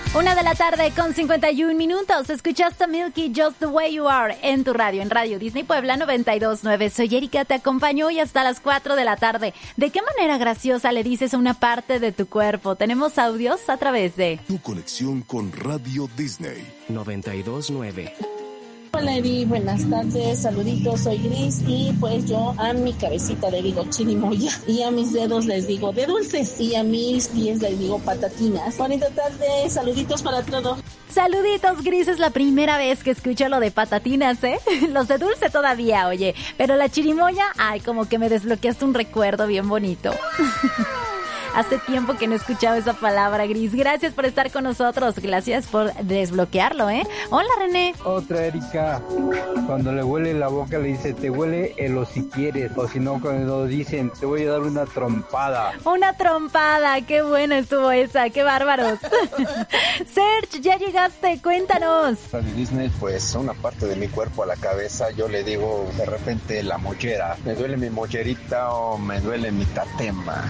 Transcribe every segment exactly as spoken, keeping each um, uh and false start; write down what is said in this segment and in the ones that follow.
Una de la tarde con cincuenta y un minutos. Escuchaste a Milky, Just the Way You Are en tu radio, en Radio Disney Puebla noventa y dos punto nueve. Soy Erika, te acompaño hoy hasta las cuatro de la tarde. ¿De qué manera graciosa le dices a una parte de tu cuerpo? Tenemos audios a través de Tu conexión con Radio Disney noventa y dos punto nueve. Hola Eri, buenas tardes, saluditos, soy Gris y pues yo a mi cabecita le digo chirimoya y a mis dedos les digo de dulces y a mis pies les digo patatinas. Bonita tarde, saluditos para todos. Saluditos, Gris, es la primera vez que escucho lo de patatinas, ¿eh? Los de dulce todavía, oye, pero la chirimoya, ay, como que me desbloqueaste un recuerdo bien bonito. Hace tiempo que no escuchaba esa palabra, Gris. Gracias por estar con nosotros. Gracias por desbloquearlo, ¿eh? Hola, René. Otra Erika, cuando le huele la boca le dice, te huele el o si quieres. O si no, cuando dicen, te voy a dar una trompada. Una trompada. Qué buena estuvo esa. Qué bárbaros. Serge, ya llegaste. Cuéntanos. Radio Disney, pues una parte de mi cuerpo a la cabeza, yo le digo de repente la mollera. Me duele mi mollerita o me duele mi tatema.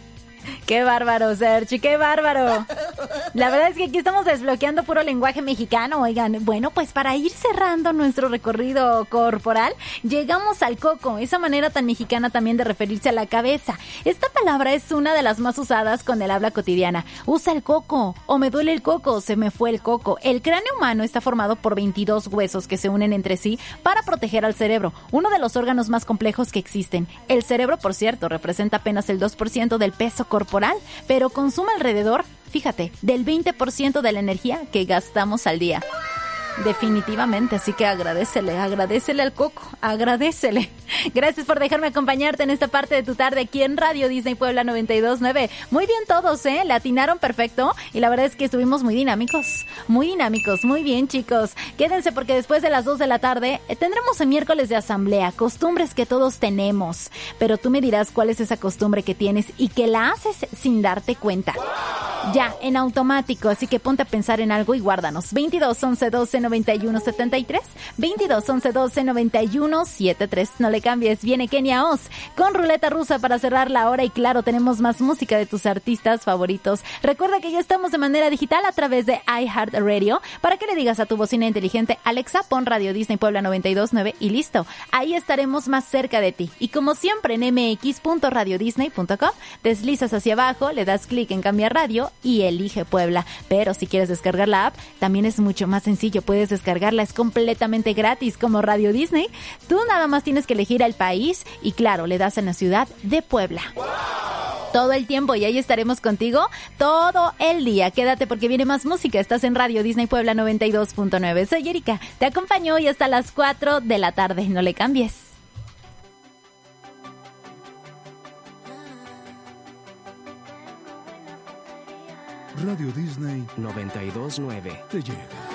Qué bárbaro, Sergio, qué bárbaro. La verdad es que aquí estamos desbloqueando puro lenguaje mexicano, oigan. Bueno, pues para ir cerrando nuestro recorrido corporal, llegamos al coco, esa manera tan mexicana también de referirse a la cabeza. Esta palabra es una de las más usadas con el habla cotidiana. Usa el coco, o me duele el coco, se me fue el coco. El cráneo humano está formado por veintidós huesos que se unen entre sí para proteger al cerebro, uno de los órganos más complejos que existen. El cerebro, por cierto, representa apenas el dos por ciento del peso corporal, pero consume alrededor, fíjate, del veinte por ciento de la energía que gastamos al día. Definitivamente, así que agradécele, agradécele al coco, agradécele. Gracias por dejarme acompañarte en esta parte de tu tarde aquí en Radio Disney Puebla noventa y dos punto nueve. Muy bien todos, ¿eh? Le atinaron perfecto y la verdad es que estuvimos muy dinámicos, muy dinámicos, muy bien chicos. Quédense porque después de las dos de la tarde eh, tendremos el miércoles de asamblea, costumbres que todos tenemos, pero tú me dirás cuál es esa costumbre que tienes y que la haces sin darte cuenta. Ya, en automático, así que ponte a pensar en algo y guárdanos. veintidós, once, doce, noventa y uno, setenta y tres, veintidós, once, doce, noventa y uno, setenta y tres. No le cambies, viene Kenia Oz con Ruleta Rusa para cerrar la hora y claro, tenemos más música de tus artistas favoritos. Recuerda que ya estamos de manera digital a través de iHeartRadio para que le digas a tu bocina inteligente, Alexa, pon Radio Disney Puebla noventa y dos punto nueve y listo. Ahí estaremos más cerca de ti. Y como siempre en eme equis punto radio disney punto com, deslizas hacia abajo, le das clic en cambiar radio y elige Puebla. Pero si quieres descargar la app, también es mucho más sencillo. Puedes descargarla, es completamente gratis como Radio Disney. Tú nada más tienes que elegir el país y claro, le das en la ciudad de Puebla. ¡Wow! Todo el tiempo y ahí estaremos contigo todo el día. Quédate porque viene más música. Estás en Radio Disney Puebla noventa y dos punto nueve. Soy Erika, te acompaño hoy hasta las cuatro de la tarde. No le cambies. Radio Disney noventa y dos punto nueve te llega.